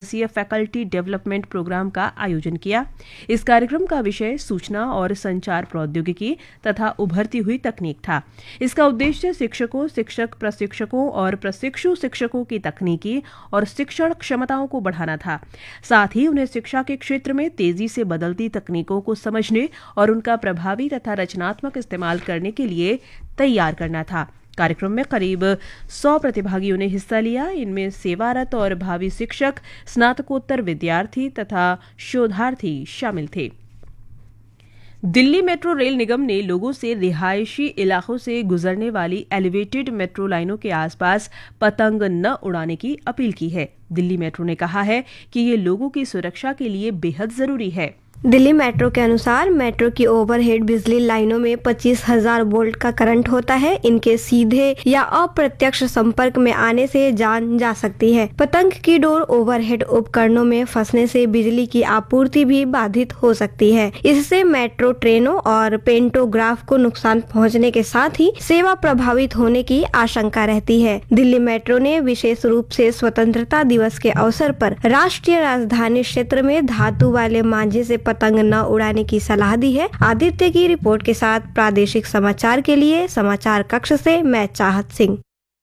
दिवसीय faculty development programme का आयोजन किया। इस कार्यक्रम का विषय सूचना और संचार प्रौद्योगिकी तथा उभरती हुई तकनीक था। इसका उद्देश्य शिक्षकों, शिक्षक प्रशिक्षकों और प्रशिक्षु शिक्षकों की तकनीकी और शिक्षण क्षमताओं को बढ़ाना था। साथ ही उन्हें शिक्षा के क्षेत्र में तेजी से बदलती तकनीकों को समझने और उनका प्रभावी तथा रचनात्मक इस्तेमाल करने के लिए तैयार करना था। कार्यक्रम में करीब 100 प्रतिभागियों ने हिस्सा लिया। इनमें सेवारत और भावी शिक्षक, स्नातकोत्तर विद्यार्थी तथा शोधार्थी शामिल थे। दिल्ली मेट्रो रेल निगम ने लोगों से रिहायशी इलाकों से गुजरने वाली एलिवेटेड मेट्रो लाइनों के आसपास पतंग न उड़ाने की अपील की है। दिल्ली मेट्रो ने कहा है कि ये लोगों की सुरक्षा के लिए बेहद जरूरी है। दिल्ली मेट्रो के अनुसार मेट्रो की ओवरहेड बिजली लाइनों में 25,000 वोल्ट का करंट होता है। इनके सीधे या अप्रत्यक्ष संपर्क में आने से जान जा सकती है। पतंग की डोर ओवरहेड उपकरणों में फंसने से बिजली की आपूर्ति भी बाधित हो सकती है। इससे मेट्रो ट्रेनों और पेंटोग्राफ को नुकसान पहुंचने के साथ ही सेवा प्रभावित होने की आशंका रहती है। दिल्ली मेट्रो ने विशेष रूप से स्वतंत्रता दिवस के अवसर पर राष्ट्रीय राजधानी क्षेत्र में धातु वाले मांझे से पतंग न उड़ाने की सलाह दी है। आदित्य की रिपोर्ट के साथ प्रादेशिक समाचार के लिए समाचार कक्ष से मैं चाहत सिंह।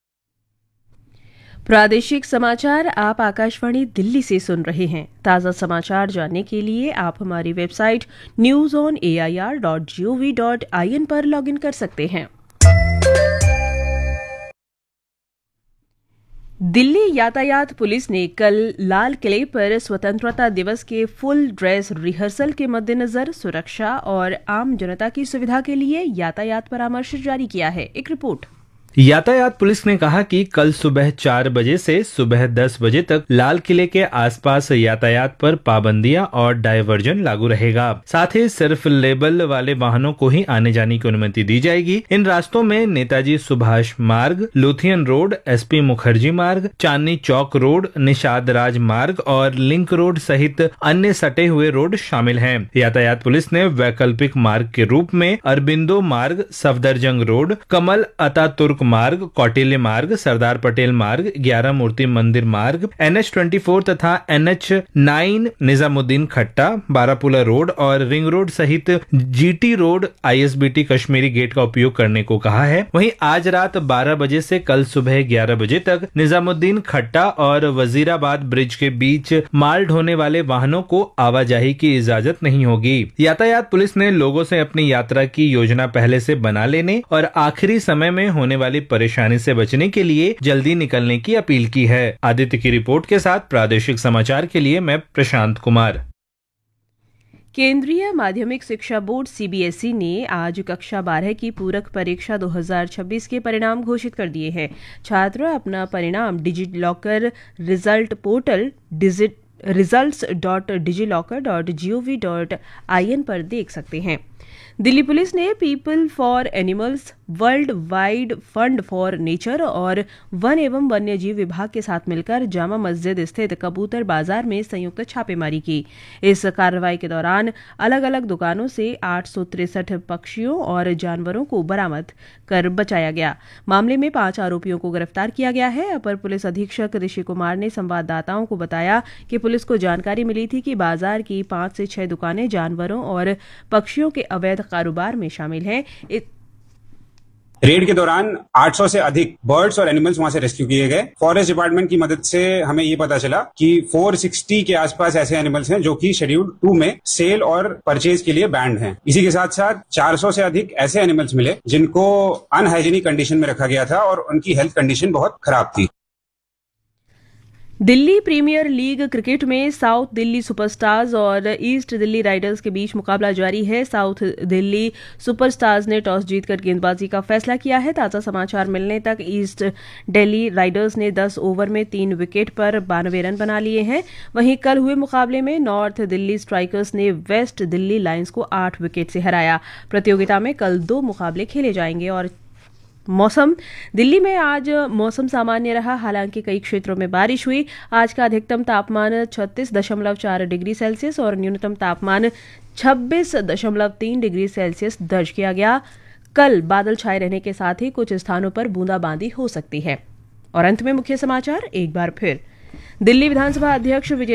प्रादेशिक समाचार आप आकाशवाणी दिल्ली से सुन रहे हैं। ताज़ा समाचार जानने के लिए आप हमारी वेबसाइट newsonair.gov.in पर लॉगिन कर सकते हैं। दिल्ली यातायात पुलिस ने कल लाल किले पर स्वतंत्रता दिवस के फुल ड्रेस रिहर्सल के मद्देनजर सुरक्षा और आम जनता की सुविधा के लिए यातायात परामर्श जारी किया है। एक रिपोर्ट। यातायात पुलिस ने कहा कि कल सुबह 4 बजे से सुबह 10 बजे तक लाल किले के आसपास यातायात पर पाबंदियां और डायवर्जन लागू रहेगा। साथ ही सिर्फ लेबल वाले वाहनों को ही आने जाने की अनुमति दी जाएगी। इन रास्तों में नेताजी सुभाष मार्ग, लुथियन रोड, एसपी मुखर्जी मार्ग, चांदनी चौक रोड, निषाद राज मार्ग और लिंक रोड सहित अन्य सटे हुए रोड शामिल हैं। यातायात पुलिस ने वैकल्पिक मार्ग के रूप में अरबिंदो मार्ग, सफदरजंग रोड, कमल अतातुर्क मार्ग, कौटिल्य मार्ग, सरदार पटेल मार्ग, 11 मूर्ति मंदिर मार्ग, NH24 तथा NH9 निजामुद्दीन खट्टा, बारापुला रोड और रिंग रोड सहित GT road, ISBT Kashmiri gate का उपयोग करने को कहा है। वहीं आज रात 12 बजे से कल सुबह 11 बजे तक निजामुद्दीन खट्टा और वजीराबाद ब्रिज के बीच माल ढोने वाले वाहनों को आवाजाही की इजाजत नहीं होगी। यातायात पुलिस ने लोगों से अपनी यात्रा की योजना पहले से बना लेने और आखिरी समय में होने वाली परेशानी से बचने के लिए जल्दी निकलने की अपील की है। आदित्य की रिपोर्ट के साथ प्रादेशिक समाचार के लिए मैं प्रशांत कुमार। केंद्रीय माध्यमिक शिक्षा बोर्ड CBSE ने आज कक्षा 12 की पूरक परीक्षा 2026 के परिणाम घोषित कर दिए हैं। छात्र अपना परिणाम डिजिलॉकर रिजल्ट पोर्टल results.digillocker.gov.in पर देख सकते हैं। दिल्ली पुलिस ने people for animals, world wide fund for nature और वन एवं वन्यजीव विभाग के साथ मिलकर जामा मस्जिद स्थित कबूतर बाजार में संयुक्त छापेमारी की। इस कार्रवाई के दौरान अलग अलग दुकानों से 863 पक्षियों और जानवरों को बरामद कर बचाया गया। मामले में 5 आरोपियों को गिरफ्तार किया गया है। अपर पुलिस अधीक्षक ऋषि कुमार ने संवाददाताओं को बताया कि पुलिस को जानकारी मिली थी कि बाजार की 5 से 6 दुकानें जानवरों और पक्षियों के अवैध कारोबार में शामिल हैं। रेड के दौरान 800 से अधिक बर्ड्स और एनिमल्स वहां से रेस्क्यू किए गए। फॉरेस्ट डिपार्टमेंट की मदद से हमें ये पता चला कि 460 के आसपास ऐसे एनिमल्स हैं जो कि शेड्यूल 2 में सेल और परचेज के लिए बैंड हैं। इसी के साथ साथ 400 से अधिक ऐसे एनिमल्स मिले जिनको अनहाइजीनिक कंडीशन में रखा गया था और उनकी हेल्थ कंडीशन बहुत खराब थी। दिल्ली प्रीमियर लीग क्रिकेट में साउथ दिल्ली सुपरस्टार्स और ईस्ट दिल्ली राइडर्स के बीच मुकाबला जारी है। साउथ दिल्ली सुपरस्टार्स ने टॉस जीतकर गेंदबाजी का फैसला किया है। ताजा समाचार मिलने तक ईस्ट दिल्ली राइडर्स ने 10 ओवर में 3 विकेट पर 92 रन बना लिए हैं। वहीं कल हुए मुकाबले में नॉर्थ दिल्ली स्ट्राइकर्स ने वेस्ट दिल्ली लायंस को 8 विकेट से हराया। प्रतियोगिता में कल 2 मुकाबले खेले जाएंगे। और मौसम, दिल्ली में आज मौसम सामान्य रहा, हालांकि कई क्षेत्रों में बारिश हुई। आज का अधिकतम तापमान 36.4 डिग्री सेल्सियस और न्यूनतम तापमान 26.3 डिग्री सेल्सियस दर्ज किया गया। कल बादल छाए रहने के साथ ही कुछ स्थानों पर बूंदाबांदी हो सकती है। और अंत में मुख्य समाचार एक बार फिर। दिल्ली विधानसभा अध्यक्ष विजय